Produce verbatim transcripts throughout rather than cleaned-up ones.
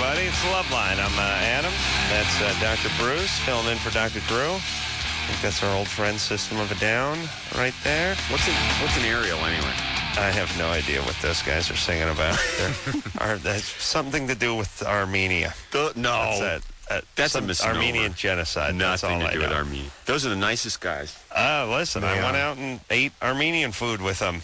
everybody. It's Loveline. I'm uh, Adam. That's uh, Doctor Bruce, filling in for Doctor Drew. I think that's our old friend System of a Down right there. What's an, what's an aerial, anyway? I have no idea what those guys are singing about. Are, that's something to do with Armenia. The, no. That's, a, uh, that's a misnomer. Armenian genocide. Nothing that's all to I do know. with Armenia. Those are the nicest guys. Uh, listen, They I are. went out and ate Armenian food with them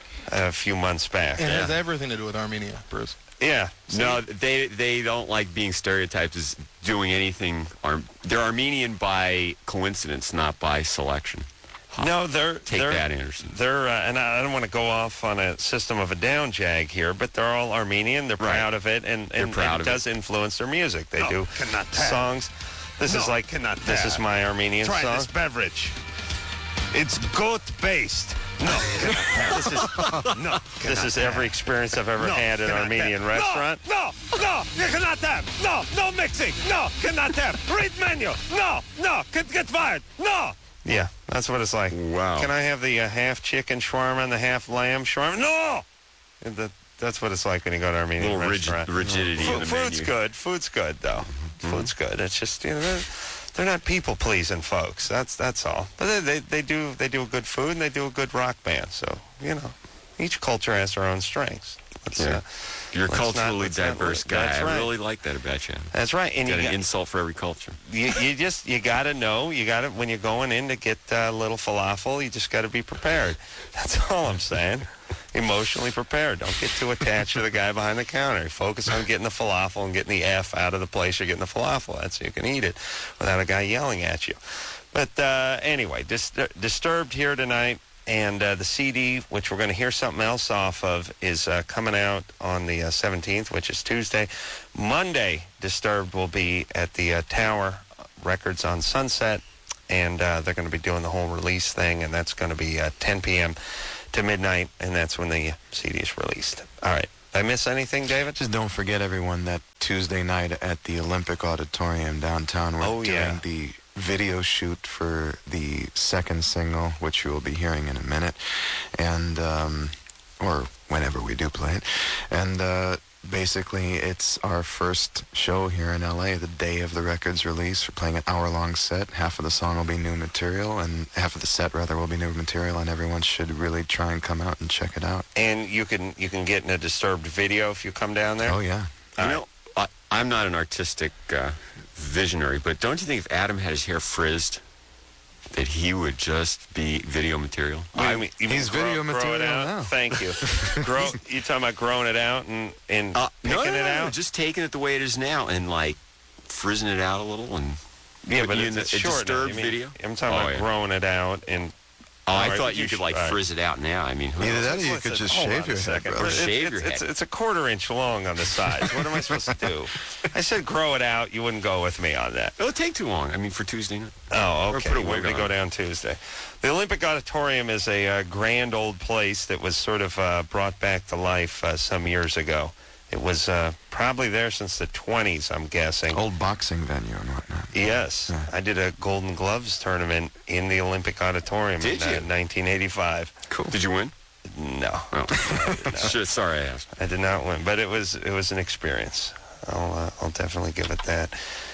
a few months back. It Yeah. has everything to do with Armenia, Bruce. Yeah. No, they they don't like being stereotyped as doing anything. Ar- they're Armenian by coincidence, not by selection. Huh. No, they're Take they're, that, Anderson. They're uh, and I, I don't want to go off on a System of a Down jag here, but they're all Armenian. They're Right. proud of it, and, and, proud and of it does it. influence their music. They No, do cannot have. songs. This No, is like cannot this is have. my Armenian Try song. this beverage. It's goat-based. No, This is no. this is every experience I've ever No, had in an cannot Armenian have. restaurant. No, no, no, you cannot have. No, no mixing. No, cannot have. Read menu. No, no, get, get fired. No. Yeah, that's what it's like. Wow. Can I have the uh, half chicken shawarma and the half lamb shawarma? No. And the, that's what it's like when you go to an A Armenian little rigid, restaurant. rigidity Food, in the food's menu. good. Food's good, though. Food's good. It's just, you know, they're, they're not people-pleasing folks. That's that's all. But they, they they do they do a good food and they do a good rock band. So, you know, each culture has their own strengths. Let's, Yeah. uh, You're a let's not- culturally let's not- diverse guy. That's right. I really like that about you. That's right. And Got you an got, insult for every culture. you, you just you got to know. You got to when you're going in to get a little falafel. You just got to be prepared. That's all I'm saying. Emotionally prepared. Don't get too attached to the guy behind the counter. Focus on getting the falafel and getting the F out of the place you're getting the falafel at, so you can eat it without a guy yelling at you. But uh, anyway, Dis- Disturbed here tonight, and uh, the C D, which we're going to hear something else off of, is uh, coming out on the uh, seventeenth, which is Tuesday. Monday, Disturbed will be at the uh, Tower Records on Sunset, and uh, they're going to be doing the whole release thing, and that's going to be uh, ten p.m. to midnight, and that's when the C D is released. All right. Did I miss anything, David? Just don't forget, everyone, that Tuesday night at the Olympic Auditorium downtown, we're Oh, doing yeah. the video shoot for the second single, which you will be hearing in a minute, and um, or whenever we do play it. And uh, basically, it's our first show here in L A the day of the record's release. We're playing an hour-long set. Half of the song will be new material, and half of the set, rather, will be new material, and everyone should really try and come out and check it out. And you can you can get in a Disturbed video if you come down there. Oh, yeah. You All know, I, I'm not an artistic uh, visionary, but don't you think if Adam had his hair frizzed, that he would just be video material? What do you mean- you mean he's grow- video grow material it out? now. Thank you. grow, you talking about growing it out and, and Uh, picking no, no, it no, out? no, just taking it the way it is now and like frizzing it out a little and yeah, putting but you it's, in it's a short. now. Disturbed You mean- video. I'm talking Oh, about yeah. growing it out and. Oh, All I right, thought you you could should- like all right. frizz it out now. I mean, who Either knows? that or you Listen, could just hold shave on a your head, second. brother. It's, Shave your it's, head. it's a quarter inch long on the sides. What am I supposed to do? I said grow it out. You wouldn't go with me on that. It'll take too long. I mean, for Tuesday night. Oh, Or okay. put a We're wig going to go on. down Tuesday. The Olympic Auditorium is a uh, grand old place that was sort of uh, brought back to life uh, some years ago. It was uh, probably there since the twenties, I'm guessing. Old boxing venue and whatnot. Yes. Yeah. I did a Golden Gloves tournament in the Olympic Auditorium Did in uh, you? nineteen eighty-five. Cool. Did you win? No. Oh. Sure, sorry I asked. I did not win, but it was it was an experience. I'll uh, I'll definitely give it that.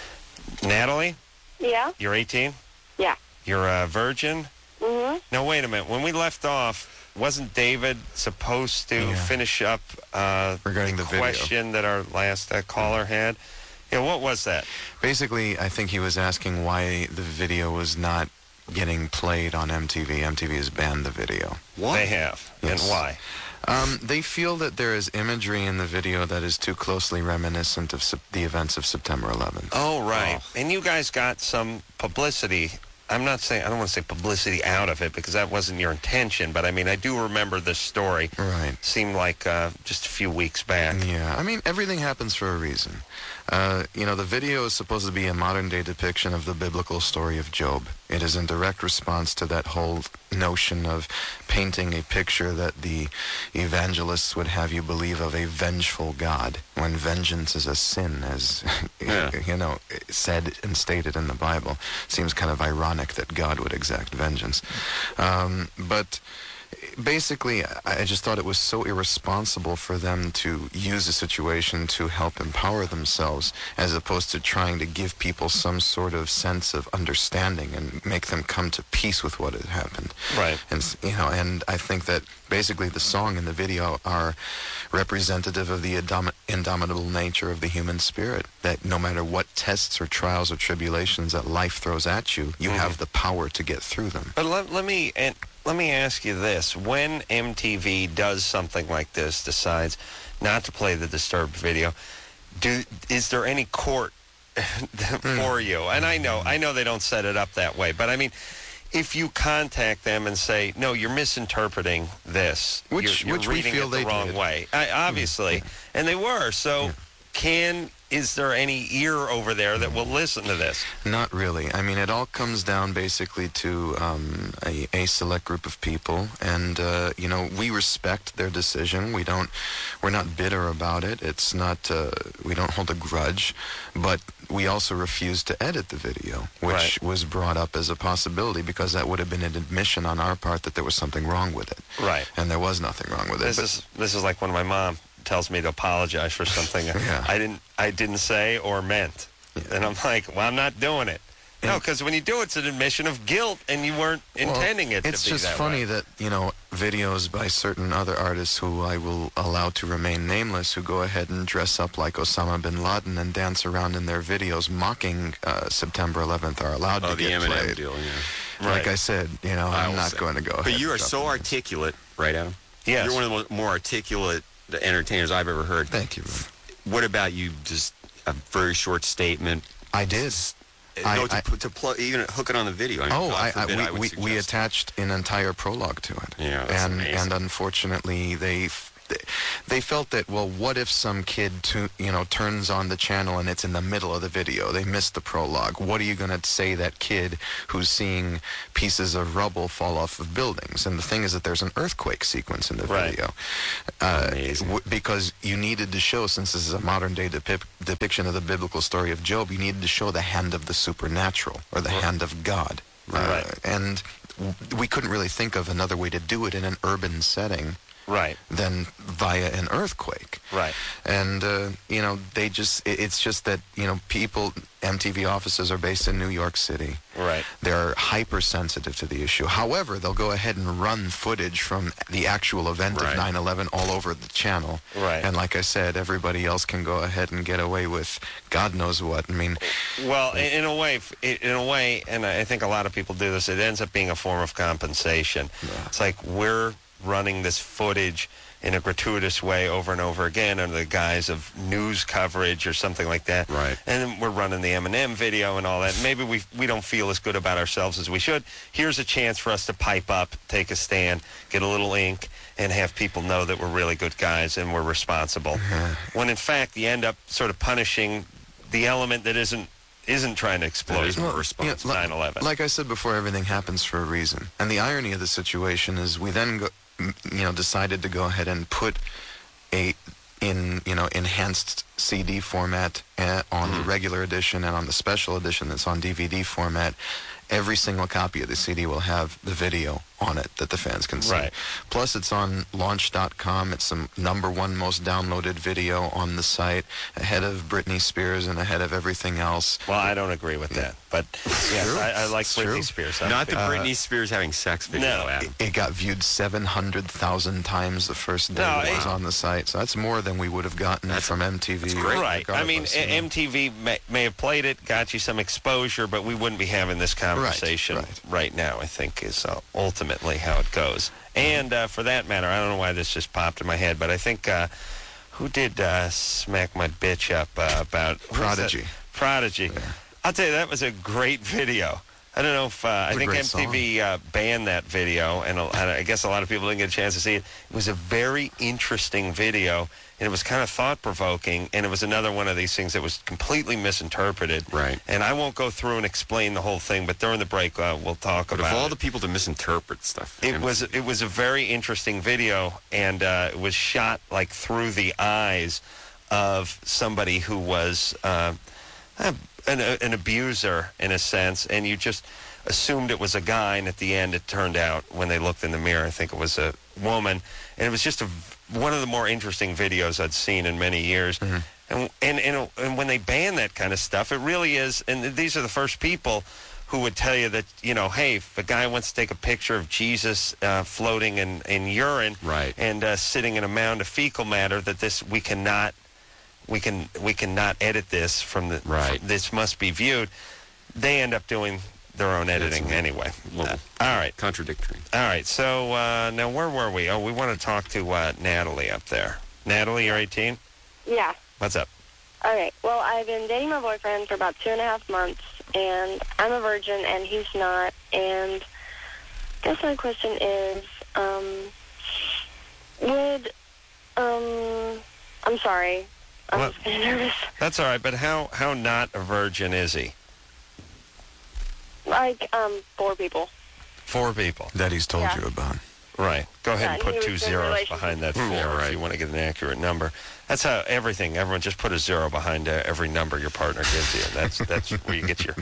Natalie, Yeah? you're eighteen? Yeah. You're a virgin? Mm-hmm. Now, wait a minute. When we left off, wasn't David supposed to Yeah. finish up uh, Regarding the video. question that our last uh, caller had? Yeah, what was that? Basically, I think he was asking why the video was not getting played on M T V. M T V has banned the video. What? They have. Yes. And why? Um, they feel that there is imagery in the video that is too closely reminiscent of sep- the events of September eleventh. Oh, right. And you guys got some publicity. I'm not saying, I don't want to say publicity out of it because that wasn't your intention, but I mean, I do remember this story. Right. Seemed like uh, just a few weeks back. Yeah, I mean, everything happens for a reason. Uh, you know, the video is supposed to be a modern-day depiction of the biblical story of Job. It is in direct response to that whole notion of painting a picture that the evangelists would have you believe of a vengeful God, when vengeance is a sin, as, Yeah. you know, said and stated in the Bible. Seems kind of ironic that God would exact vengeance. Um, but... Basically, I I just thought it was so irresponsible for them to use the situation to help empower themselves, as opposed to trying to give people some sort of sense of understanding and make them come to peace with what had happened. Right. And s- you know, and I think that basically the song and the video are representative of the indom- indomitable nature of the human spirit. That no matter what tests or trials or tribulations that life throws at you, you Mhm. have the power to get through them. But let, let me and let me ask you this: when M T V does something like this, decides not to play the Disturbed video, do is there any court for you? And I know, I know they don't set it up that way, but I mean, if you contact them and say, "No, you're misinterpreting this, Which- you're, you're which we reading feel it the they wrong did. way," I, obviously, and they were. So, can is there any ear over there that will listen to this? Not really. I mean, it all comes down basically to um, a, a select group of people, and uh, you know, we respect their decision. We don't, we're not bitter about it. It's not, uh, we don't hold a grudge, but we also refuse to edit the video, which Right. was brought up as a possibility because that would have been an admission on our part that there was something wrong with it, Right. and there was nothing wrong with it. This but- is this is like when my mom tells me to apologize for something Yeah. I didn't I didn't say or meant, and I'm like, well, I'm not doing it. No, And- because when you do, it's an admission of guilt, and you weren't Well, intending it It's to be just that funny way. that, you know, videos by certain other artists who I will allow to remain nameless, who go ahead and dress up like Osama bin Laden and dance around in their videos mocking uh, September eleventh are allowed Oh, to the get Eminem played. deal, yeah. Like Right. I said, you know, I I'm will not say. going to go ahead. But you are and so drop it. articulate, right, Adam? Yes. You're one of the mo- more articulate entertainers I've ever heard. Thank you. What about you? Just a very short statement. I did. Uh, I- no, to, I- put- to plug, even hook it on the video. I mean, Oh, God I, I, forbid I we, would we, we suggest- attached an entire prologue to it. Yeah, that's and amazing. and unfortunately they f- they felt that, well, what if some kid to, you know turns on the channel and it's in the middle of the video? They missed the prologue. What are you going to say that kid who's seeing pieces of rubble fall off of buildings? And the thing is that there's an earthquake sequence in the Right. video. Uh, Amazing. w- because you needed to show, since this is a modern day depip- depiction of the biblical story of Job, you needed to show the hand of the supernatural, or the hand of God. Right. Uh, and w- we couldn't really think of another way to do it in an urban setting Right. than via an earthquake. Right. And, uh, you know, they just, it- it's just that, you know, people, M T V offices are based in New York City. Right. They're hypersensitive to the issue. However, they'll go ahead and run footage from the actual event Right. of nine eleven all over the channel. Right. And like I said, everybody else can go ahead and get away with God knows what. I mean, Well, in, in a way, f- in a way, and I think a lot of people do this. It ends up being a form of compensation. It's like we're running this footage in a gratuitous way over and over again under the guise of news coverage or something like that. Right. And then we're running the Eminem video and all that. Maybe we we don't feel as good about ourselves as we should. Here's a chance for us to pipe up, take a stand, get a little ink, and have people know that we're really good guys and we're responsible. When in fact you end up sort of punishing the element that isn't isn't trying to explode. That is more Well, response. you know, nine eleven. Like I said before, everything happens for a reason. And the irony of the situation is we then go, m- you know, decided to go ahead and put a in, you know, enhanced C D format uh, on the regular edition and on the special edition that's on D V D format. Every single copy of the C D will have the video on it that the fans can see. Right. Plus, it's on launch dot com. It's the number one most downloaded video on the site, ahead of Britney Spears and ahead of everything else. Well, I don't agree with that, but yes, true. I, I like It's Britney true. Spears. I'm Not a the big- Britney Spears having sex video, No. Adam. It got viewed seven hundred thousand times the first day No, it was it- on the site. So that's more than we would have gotten That's- from M T V. that's great. Right. I mean, regardless, you know. M T V may, may have played it, got you some exposure, but we wouldn't be having this conversation right. right now, I think, is uh, ultimately how it goes. And uh, for that matter, I don't know why this just popped in my head, but I think, uh, who did uh, smack my bitch up uh, about... who was that? Prodigy. Prodigy. I'll tell you, that was a great video. I don't know if, uh, I It's a think great M T V uh, banned that video, and a- I guess a lot of people didn't get a chance to see it. It was a very interesting video, and it was kind of thought-provoking, and it was another one of these things that was completely misinterpreted. Right. And I won't go through and explain the whole thing, but during the break, uh, we'll talk But about of all it. the people to misinterpret stuff, It was it was a very interesting video, and uh, it was shot like through the eyes of somebody who was uh, an, an abuser in a sense, and you just assumed it was a guy, and at the end it turned out, when they looked in the mirror, I think it was a woman. And it was just a, one of the more interesting videos I'd seen in many years. Mm-hmm. And, and, and, and when they ban that kind of stuff, it really is, and these are the first people who would tell you that, you know, hey, if a guy wants to take a picture of Jesus uh, floating in, in urine right. and uh, sitting in a mound of fecal matter, that this, we cannot, we can, we cannot edit this from the, right. from, this must be viewed. They end up doing their own editing It's a anyway. little Uh, all right. Contradictory. All right. So uh, now where were we? Oh, we want to talk to uh, Natalie up there. Natalie, you're eighteen? Yeah. What's up? Okay. Well, I've been dating my boyfriend for about two and a half months, and I'm a virgin, and he's not. And I guess my question is, um, would, um, I'm sorry. I'm What? just kind of nervous. That's all right. But how, how not a virgin is he? Like, um, four people. Four people. That he's told Yeah. you about. Right. Go ahead Yeah, and and put he two was in zeros relationship- behind that four Yeah, if right. you want to get an accurate number. That's how everything, everyone just put a zero behind uh, every number your partner gives you. That's that's where you get your...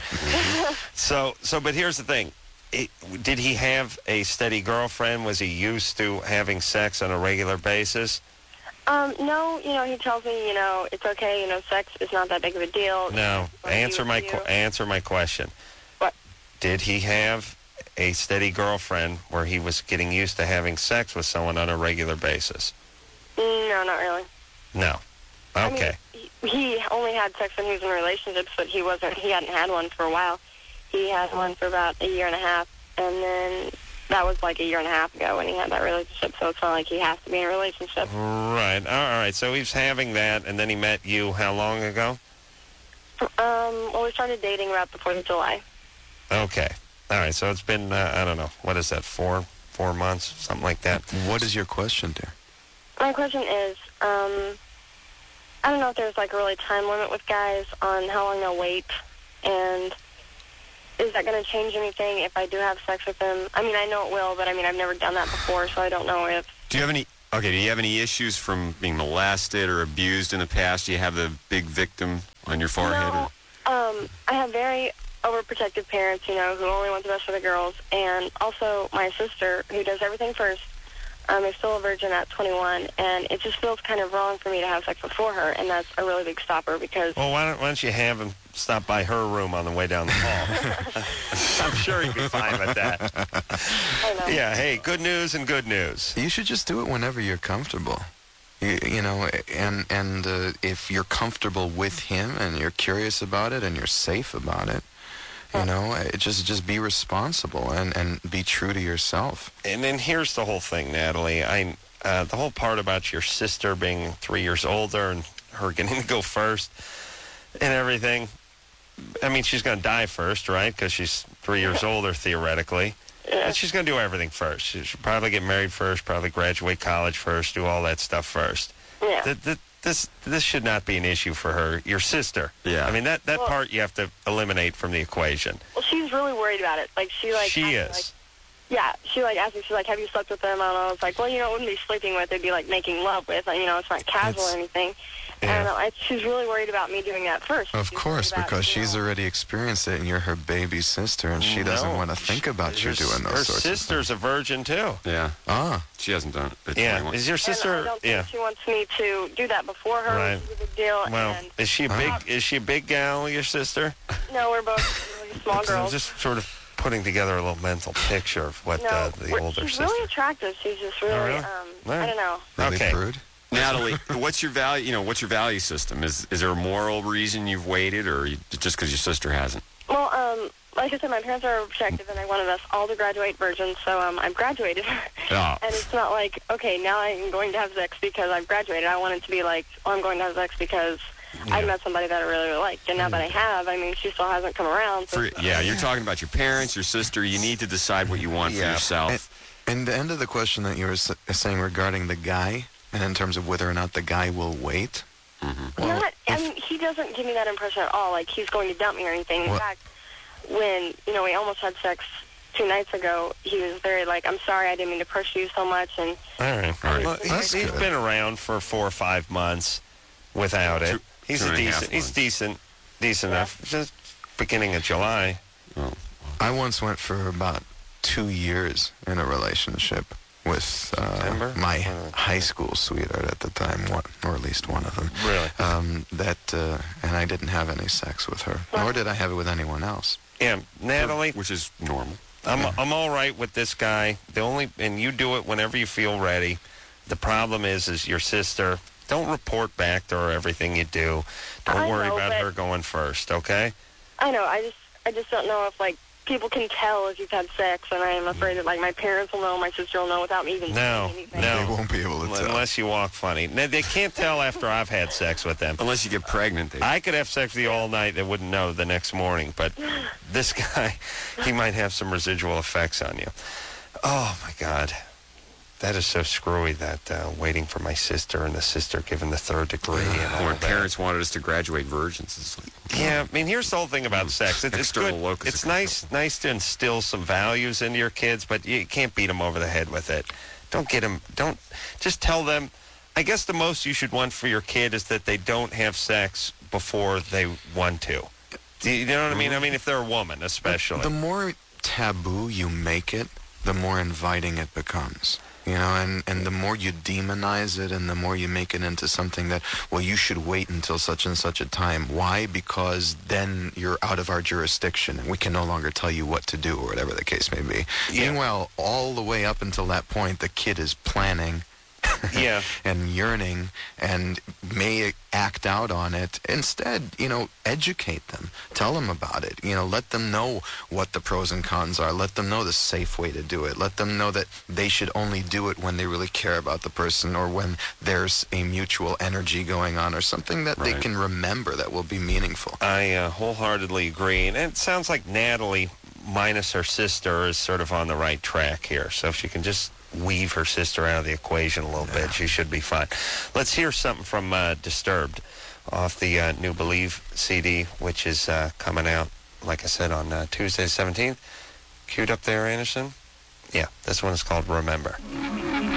So, so, but here's the thing. It, did he have a steady girlfriend? Was he used to having sex on a regular basis? Um, no, you know, he tells me, you know, it's okay, you know, sex is not that big of a deal. No. Let me Answer with my you. qu- answer my question. What? Did he have a steady girlfriend where he was getting used to having sex with someone on a regular basis? No, not really. No. Okay. I mean, he, he only had sex when he was in relationships, but he wasn't. He hadn't had one for a while. He had one for about a year and a half, and then that was like a year and a half ago when he had that relationship. So it's not like he has to be in a relationship. Right. All right. So he's having that, and then he met you how long ago? Um, well, we started dating right before the July. Okay. All right. So it's been, uh, I don't know, what is that, four, four months, something like that? What is your question, dear? My question is, um, I don't know if there's like a really time limit with guys on how long they'll wait, and is that going to change anything if I do have sex with them? I mean, I know it will, but I mean, I've never done that before, so I don't know if... Do you have any... Okay, do you have any issues from being molested or abused in the past? Do you have the big victim on your forehead? No, um, I have very overprotective parents, you know, who only want the best for the girls, and also my sister, who does everything first. Um, is still a virgin at twenty-one, and it just feels kind of wrong for me to have sex before her, and that's a really big stopper because... Well, why don't, why don't you have him stop by her room on the way down the hall? I'm sure he'd be fine with that. I know. Yeah, hey, good news and good news. You should just do it whenever you're comfortable. You, you know, and and uh, if you're comfortable with him and you're curious about it and you're safe about it, you know, it just just be responsible and, and be true to yourself. And then here's the whole thing, Natalie. I uh, the whole part about your sister being three years older and her getting to go first and everything. I mean, she's going to die first, right? Because she's three years older, theoretically. Yeah. But she's going to do everything first. She should probably get married first, probably graduate college first, do all that stuff first. Yeah. Th- th- this this should not be an issue for her. Your sister. Yeah. I mean, that, that Well- part you have to eliminate from the equation. Well, she's really worried about it. Like, she, like... She asked me, is. Like, yeah, she, like, asked me, she's like, have you slept with them? I don't know. It's like, well, you know, it wouldn't be sleeping with. It'd be, like, making love with. Like, you know, it's not casual It's- or anything. Yeah. I don't know. I, she's really worried about me doing that first. Of She's course, worried about, because you she's know, already experienced it, and you're her baby sister, and she doesn't No. want to think about you Her- doing those Her sorts sister's a virgin, too. Yeah. of things. Ah, She hasn't done it. at Yeah. twenty-one. Is your And I sister... don't think Yeah. she wants me to do that before her, Right. which is a big deal. Well, and is she a big? Is she a big gal? Your sister? no, we're both really small I'm girls. just sort of putting together a little mental picture of what no, uh, the we're- older she's sister. really attractive. She's just really, really? um, All right. I don't know. really Okay. prude? Natalie, what's your value? You know, what's your value system? Is is there a moral reason you've waited, or you, just because your sister hasn't? Well, um, like I said, my parents are protective, and they wanted us all to graduate virgins, so um, I've graduated. Oh. And it's not like, okay, now I'm going to have sex because I've graduated. I want it to be like, oh, I'm going to have sex because I met somebody that I really, really liked. And now that I have, I mean, she still hasn't come around. So For, it's not- yeah, you're talking about your parents, your sister. You need to decide what you want for Yeah. yourself. And the end of the question that you were s- saying regarding the guy, and in terms of whether or not the guy will wait. Mm-hmm. Well, Not, I if- mean, he doesn't give me that impression at all. Like, he's going to dump me or anything. In What- fact, when, you know, we almost had sex two nights ago, he was very like, I'm sorry, I didn't mean to push you so much. And All right. All right. Well, That's he's, he's good. been around for four or five months without it. Two- he's two a and a half decent. He's months. decent. Decent Yeah. enough. Just beginning of July. Oh. I once went for about two years in a relationship with uh, my Oh, okay. high school sweetheart at the time, one, or at least one of them. Really? Um, that, uh, and I didn't have any sex with her, nor did I have it with anyone else. Yeah, Natalie, Which is normal. I'm I'm all right with this guy. The only and you do it whenever you feel ready. The problem is, is your sister. Don't report back to her everything you do. Don't I worry know, about but- her going first, okay? I know. I just I just don't know if like people can tell if you've had sex, and I am afraid that like my parents will know, my sister will know without me even No, saying anything. no. They won't be able to tell. Unless you walk funny. Now, they can't tell after I've had sex with them. Unless you get pregnant. They, I could have sex with you all night. They wouldn't know the next morning. But this guy, he might have some residual effects on you. Oh, my God. That is so screwy, that uh, waiting for my sister and the sister given the third degree and all when that. parents wanted us to graduate virgins. It's like, Yeah, I mean, here's the whole thing about sex. It, it's External good. locus It's of nice, nice to instill some values into your kids, but you can't beat them over the head with it. Don't get them. Don't just tell them. I guess the most you should want for your kid is that they don't have sex before they want to. Do you, you know what I mean? I mean, if they're a woman, especially. The more taboo you make it, the more inviting it becomes. You know, and, and the more you demonize it and the more you make it into something that, well, you should wait until such and such a time. Why? Because then you're out of our jurisdiction and we can no longer tell you what to do or whatever the case may be. Yeah. Meanwhile, all the way up until that point, the kid is planning Yeah. and yearning and may act out on it. Instead, you know, educate them. Tell them about it. You know, let them know what the pros and cons are. Let them know the safe way to do it. Let them know that they should only do it when they really care about the person or when there's a mutual energy going on or something that they Right. can remember that will be meaningful. I uh, wholeheartedly agree. And it sounds like Natalie, minus her sister, is sort of on the right track here. So if she can just weave her sister out of the equation a little bit, she should be fine. Let's hear something from uh, Disturbed off the uh, new Believe C D, which is uh, coming out, like I said, on uh, Tuesday the seventeenth. Queued up there, Anderson? Yeah, this one is called Remember.